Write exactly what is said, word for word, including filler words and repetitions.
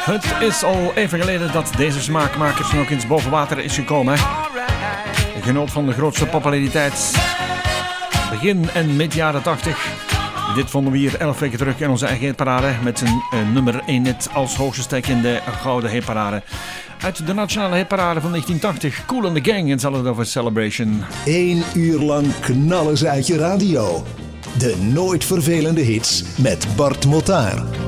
Het is al even geleden dat deze smaakmakers nog eens boven water is gekomen. Genoot van de grootste populariteit. Begin en mid jaren tachtig. Dit vonden we hier elf weken terug in onze eigen hitparade. Met een uh, nummer één hit als hoogste stek in de gouden hitparade. Uit de nationale hitparade van negentien tachtig. Kool and the Gang en zal het over Celebration. Eén uur lang knallen ze uit je radio. De nooit vervelende hits met Bart Motaar.